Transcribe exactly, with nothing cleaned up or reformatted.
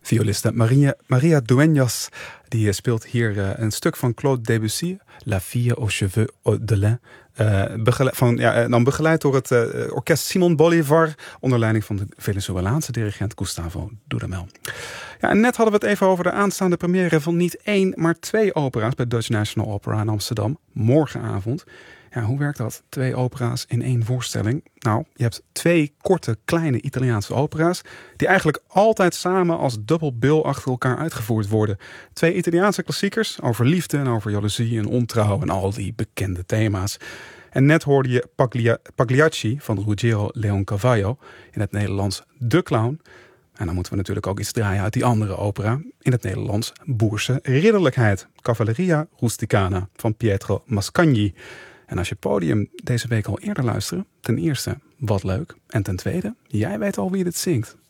Violiste Maria, Maria Dueñas, die speelt hier uh, een stuk van Claude Debussy, La Fille aux cheveux de lin. Uh, begele- van, ja, dan begeleid door het uh, orkest Simon Bolivar onder leiding van de Venezolaanse dirigent Gustavo Dudamel. Ja, en net hadden we het even over de aanstaande première van niet één, maar twee opera's bij Dutch National Opera in Amsterdam. Morgenavond. Ja, hoe werkt dat? Twee opera's in één voorstelling? Nou, je hebt twee korte, kleine Italiaanse opera's die eigenlijk altijd samen als dubbelbill achter elkaar uitgevoerd worden. Twee Italiaanse klassiekers over liefde en over jaloezie en ontrouw en al die bekende thema's. En net hoorde je Paglia- Pagliacci van Ruggiero Leoncavallo, in het Nederlands De Clown. En dan moeten we natuurlijk ook iets draaien uit die andere opera, in het Nederlands Boerse Ridderlijkheid, Cavalleria Rusticana van Pietro Mascagni. En als je Podium deze week al eerder luisterde, ten eerste, wat leuk. En ten tweede, jij weet al wie dit zingt.